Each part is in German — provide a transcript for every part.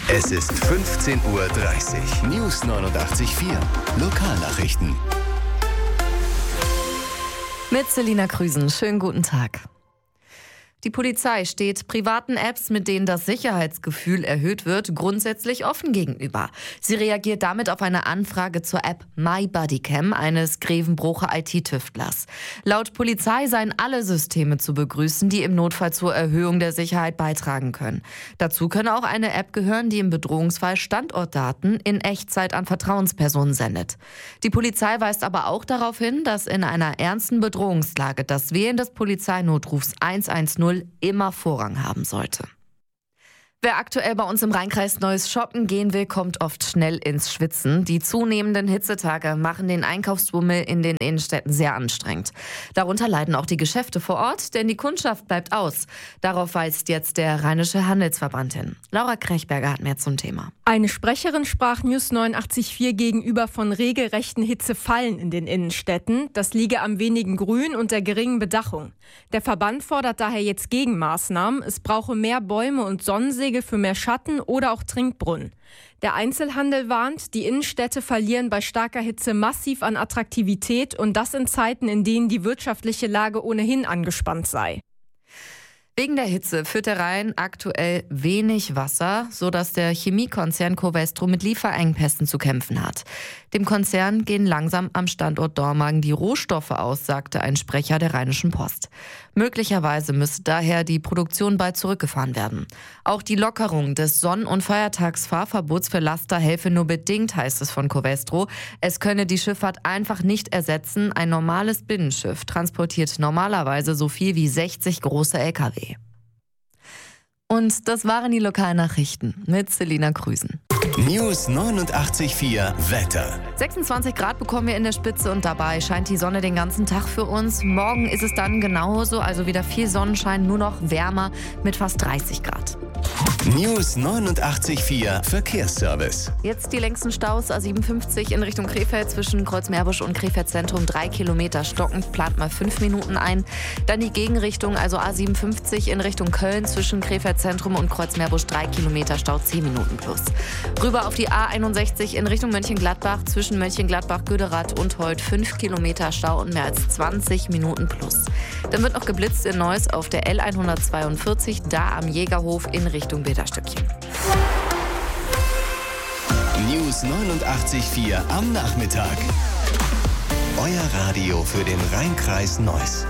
Es ist 15:30 Uhr. News 89.4. Lokalnachrichten. Mit Selina Krüsen. Schönen guten Tag. Die Polizei steht privaten Apps, mit denen das Sicherheitsgefühl erhöht wird, grundsätzlich offen gegenüber. Sie reagiert damit auf eine Anfrage zur App MyBodyCam eines Grevenbrocher IT-Tüftlers. Laut Polizei seien alle Systeme zu begrüßen, die im Notfall zur Erhöhung der Sicherheit beitragen können. Dazu könne auch eine App gehören, die im Bedrohungsfall Standortdaten in Echtzeit an Vertrauenspersonen sendet. Die Polizei weist aber auch darauf hin, dass in einer ernsten Bedrohungslage das Wählen des Polizeinotrufs 110 immer Vorrang haben sollte. Wer aktuell bei uns im Rheinkreis Neues shoppen gehen will, kommt oft schnell ins Schwitzen. Die zunehmenden Hitzetage machen den Einkaufsbummel in den Innenstädten sehr anstrengend. Darunter leiden auch die Geschäfte vor Ort, denn die Kundschaft bleibt aus. Darauf weist jetzt der Rheinische Handelsverband hin. Laura Krechberger hat mehr zum Thema. Eine Sprecherin sprach News 89.4 gegenüber von regelrechten Hitzefallen in den Innenstädten. Das liege am wenigen Grün und der geringen Bedachung. Der Verband fordert daher jetzt Gegenmaßnahmen. Es brauche mehr Bäume und Sonnensegel für mehr Schatten oder auch Trinkbrunnen. Der Einzelhandel warnt, die Innenstädte verlieren bei starker Hitze massiv an Attraktivität und das in Zeiten, in denen die wirtschaftliche Lage ohnehin angespannt sei. Wegen der Hitze führt der Rhein aktuell wenig Wasser, sodass der Chemiekonzern Covestro mit Lieferengpässen zu kämpfen hat. Dem Konzern gehen langsam am Standort Dormagen die Rohstoffe aus, sagte ein Sprecher der Rheinischen Post. Möglicherweise müsste daher die Produktion bald zurückgefahren werden. Auch die Lockerung des Sonn- und Feiertagsfahrverbots für Laster helfe nur bedingt, heißt es von Covestro. Es könne die Schifffahrt einfach nicht ersetzen. Ein normales Binnenschiff transportiert normalerweise so viel wie 60 große Lkw. Und das waren die Lokalnachrichten mit Selina Krüsen. News 89.4 Wetter. 26 Grad bekommen wir in der Spitze und dabei scheint die Sonne den ganzen Tag für uns. Morgen ist es dann genauso, also wieder viel Sonnenschein, nur noch wärmer mit fast 30 Grad. News 89.4 Verkehrsservice. Jetzt die längsten Staus A57 in Richtung Krefeld zwischen Kreuzmeerbusch und Krefeld Zentrum 3 Kilometer stockend, plant mal 5 Minuten ein. Dann die Gegenrichtung, also A57 in Richtung Köln zwischen Krefeld Zentrum und Kreuzmeerbusch 3 Kilometer Stau 10 Minuten plus. Rüber auf die A61 in Richtung Mönchengladbach zwischen Mönchengladbach, Göderath und Holt 5 Kilometer Stau und mehr als 20 Minuten plus. Dann wird noch geblitzt in Neuss auf der L142, da am Jägerhof in Richtung Bilderstückchen. News 89.4 am Nachmittag. Euer Radio für den Rheinkreis Neuss.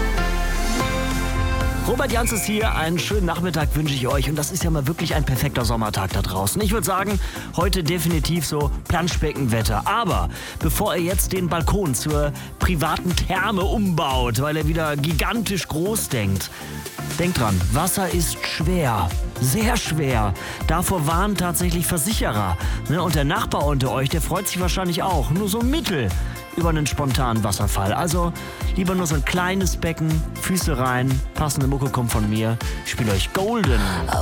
Robert Jans ist hier. Einen schönen Nachmittag wünsche ich euch. Und das ist ja mal wirklich ein perfekter Sommertag da draußen. Ich würde sagen, heute definitiv so Planschbeckenwetter. Aber bevor ihr jetzt den Balkon zur privaten Therme umbaut, weil ihr wieder gigantisch groß denkt, denkt dran, Wasser ist schwer. Sehr schwer. Davor warnen tatsächlich Versicherer. Und der Nachbar unter euch, der freut sich wahrscheinlich auch. Nur so mittel über einen spontanen Wasserfall. Also lieber nur so ein kleines Becken, Füße rein, passende Mucke kommt von mir. Ich spiele euch Golden.